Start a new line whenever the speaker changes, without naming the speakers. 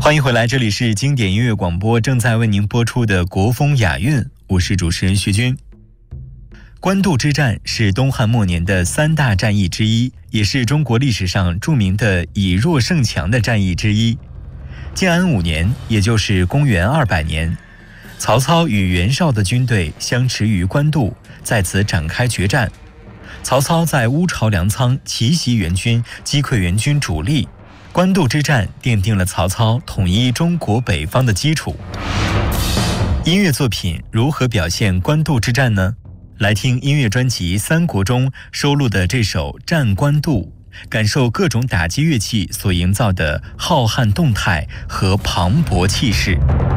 欢迎回来，这里是经典音乐广播，正在为您播出的国风雅韵，我是主持人徐军。官渡之战是东汉末年的3大战役之一，也是中国历史上著名的以弱胜强的战役之一。建安5年，也就是公元200年，曹操与袁绍的军队相持于官渡，在此展开决战。曹操在乌巢粮仓奇袭袁军，击溃袁军主力。官渡之战奠定了曹操统一中国北方的基础。音乐作品如何表现官渡之战呢？来听音乐专辑《三国》中收录的这首《战官渡》，感受各种打击乐器所营造的浩瀚动态和磅礴气势。